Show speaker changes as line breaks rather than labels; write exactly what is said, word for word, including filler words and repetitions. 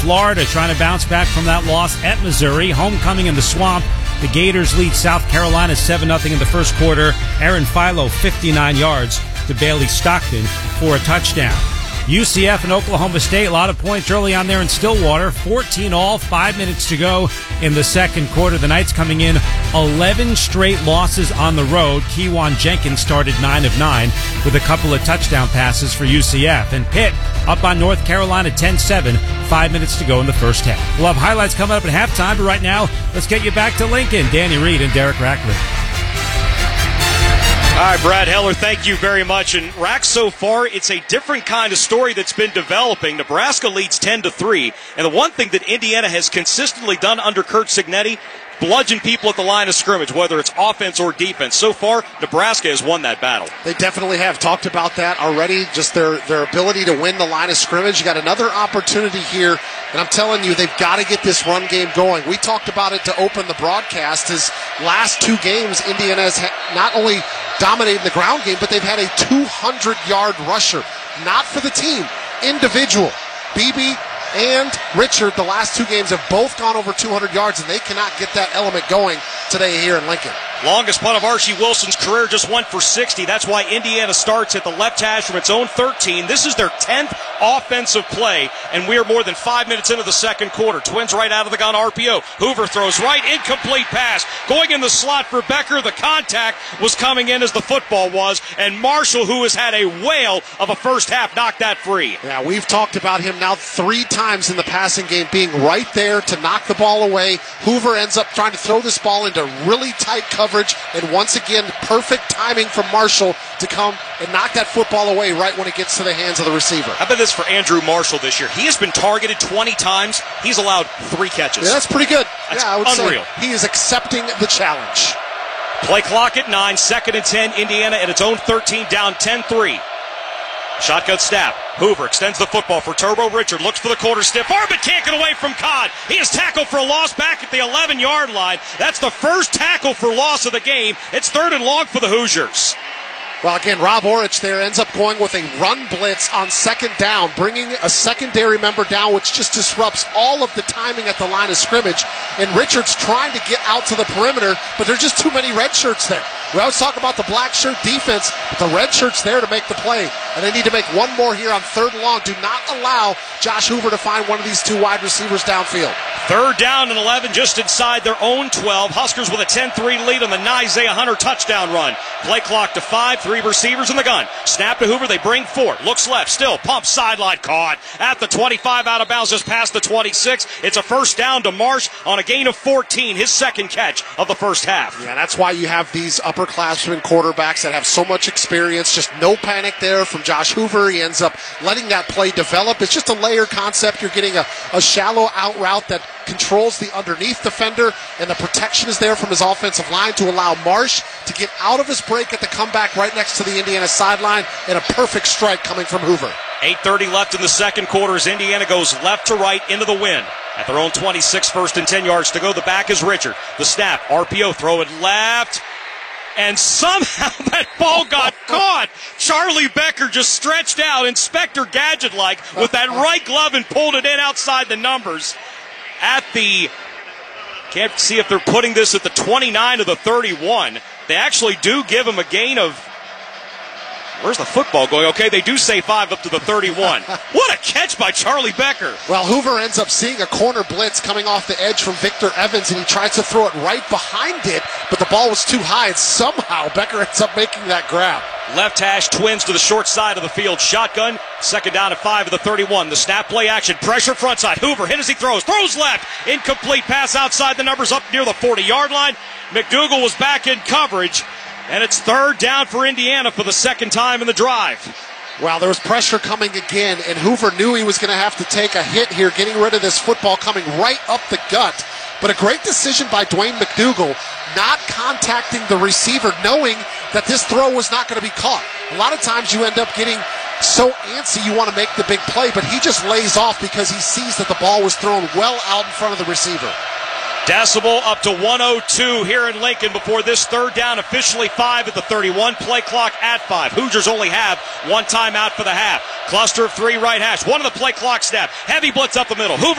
Florida trying to bounce back from that loss at Missouri. Homecoming in the Swamp. The Gators lead South Carolina seven nothing in the first quarter. Aaron Philo, fifty-nine yards to Bailey Stockton for a touchdown. U C F and Oklahoma State, a lot of points early on there in Stillwater. fourteen all, five minutes to go in the second quarter. The Knights coming in eleven straight losses on the road. Kewan Jenkins started nine of nine with a couple of touchdown passes for U C F. And Pitt up on North Carolina ten seven, five minutes to go in the first half. We'll have highlights coming up at halftime, but right now, let's get you back to Lincoln. Danny Reed and Derek Rackley.
All right, Brad Heller, thank you very much. And Rack, so far, it's a different kind of story that's been developing. Nebraska leads ten to three. And the one thing that Indiana has consistently done under Curt Cignetti, bludgeon people at the line of scrimmage, whether it's offense or defense. So far, Nebraska has won that battle.
They definitely have talked about that already, just their, their ability to win the line of scrimmage. You got another opportunity here, and I'm telling you, they've got to get this run game going. We talked about it to open the broadcast. His last two games, Indiana has ha- not only dominated the ground game, but they've had a two hundred yard rusher. Not for the team, individual. B B and Richard, the last two games, have both gone over two hundred yards, and they cannot get that element going today here in Lincoln.
Longest punt of Archie Wilson's career, just went for sixty. That's why Indiana starts at the left hash from its own thirteen. This is their tenth offensive play, and we are more than five minutes into the second quarter. Twins right out of the gun, R P O. Hoover throws right, incomplete pass. Going in the slot for Becker. The contact was coming in as the football was, and Marshall, who has had a whale of a first half, knocked that free.
Yeah, we've talked about him now three times in the passing game, being right there to knock the ball away. Hoover ends up trying to throw this ball into really tight coverage. And once again, perfect timing from Marshall to come and knock that football away right when it gets to the hands of the receiver.
How about this for Andrew Marshall this year? He has been targeted twenty times. He's allowed three catches.
Yeah, that's pretty good.
That's
yeah, I would
unreal.
say he is accepting the challenge.
Play clock at nine, second and ten. Indiana at its own thirteen, down ten three. Shotgun snap. Hoover extends the football for Turbo Richard. Looks for the quarter stiff arm, but can't get away from Codd. He is tackled for a loss back at the eleven-yard line. That's the first tackle for loss of the game. It's third and long for the Hoosiers.
Well, again, Rob Orich there ends up going with a run blitz on second down, bringing a secondary member down, which just disrupts all of the timing at the line of scrimmage. And Richard's trying to get out to the perimeter, but there's just too many red shirts there. We always talk about the black shirt defense, but the red shirt's there to make the play. And they need to make one more here on third and long. Do not allow Josh Hoover to find one of these two wide receivers downfield.
Third down and eleven just inside their own twelve. Huskers with a ten three lead on the Isaiah Hunter touchdown run. Play clock to five, three receivers in the gun. Snap to Hoover, they bring four. Looks left, still, pump sideline, caught. At the twenty-five, out of bounds, just past the twenty-six. It's a first down to Marsh on a gain of fourteen, his second catch of the first half.
Yeah, that's why you have these upperclassmen quarterbacks that have so much experience. Just no panic there from Josh Hoover. He ends up letting that play develop. It's just a layer concept. You're getting a, a shallow out route that controls the underneath defender, and the protection is there from his offensive line to allow Marsh to get out of his break at the comeback right next to the Indiana sideline, and a perfect strike coming from Hoover.
eight thirty left in the second quarter as Indiana goes left to right into the wind. At their own twenty-six, first and ten yards to go. The back is Richard. The snap, R P O throw it left. And somehow that ball got caught. Charlie Becker just stretched out, Inspector Gadget-like, with that right glove and pulled it in outside the numbers. At the, can't see if they're putting this at the twenty-nine or the thirty-one. They actually do give him a gain of, where's the football going? Okay, they do say five up to the thirty-one. What a catch by Charlie Becker.
Well, Hoover ends up seeing a corner blitz coming off the edge from Victor Evans, and he tries to throw it right behind it, but the ball was too high, and somehow Becker ends up making that grab.
Left hash, Twins to the short side of the field. Shotgun, second down at five of the thirty-one. The snap play action, pressure front side. Hoover hit as he throws, throws left. Incomplete pass outside the numbers up near the forty-yard line. McDougal was back in coverage, and it's third down for Indiana for the second time in the drive.
Well, there was pressure coming again, and Hoover knew he was going to have to take a hit here, getting rid of this football coming right up the gut. But a great decision by Dwayne McDougal, not contacting the receiver, knowing that this throw was not going to be caught. A lot of times you end up getting so antsy you want to make the big play, but he just lays off because he sees that the ball was thrown well out in front of the receiver.
Decibel up to one oh two here in Lincoln before this third down, officially five at the thirty-one. Play clock at five. Hoosiers only have one timeout for the half. Cluster of three right hash. One of the play clock snap. Heavy blitz up the middle. Hoover